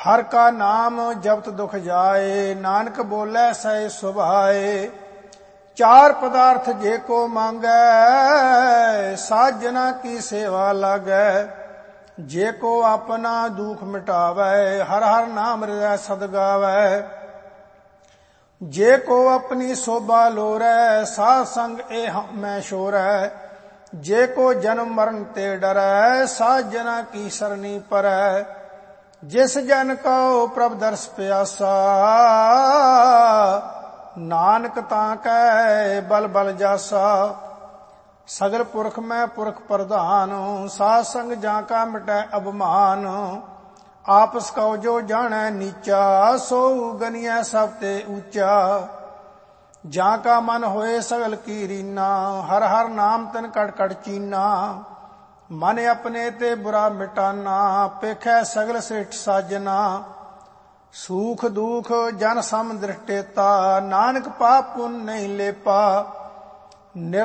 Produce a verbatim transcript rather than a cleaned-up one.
हर का नाम जपत दुख जाए, नानक बोले सै सुभाए। चार पदार्थ जे को मांगै, साजना की सेवा लागै। जे को अपना दुख मिटावै, हर हर नाम हृदय सद गावै। जे को अपनी शोभा लोरै, साध संग ए मैं शोरै। जे को जन्म मरण ते डरै, साध जना की सरनी परै। जिस जन को प्रभ दर्श प्यासा, नानक ताकै बल बल जासा। सगल पुरख मैं पुरख प्रधान, साध संग जाका मिटै अभिमान। आपस को जो जानै नीचा, सो गनिया सब ते ऊंचा। जाका मन होए सगल की रीना, हर हर नाम तिन कट कट चीना। मन अपने ते बुरा मिटाना, पेखै सगल श्रेष्ठ साजना। सूख दुख जन सम दृष्टेता, नानक पाप पुन नहीं लेपा।